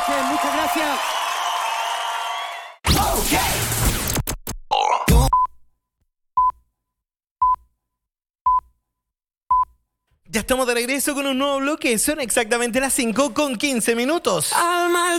noches, muchas gracias. Ya estamos de regreso con un nuevo bloque. Son exactamente las 5:15. Al mal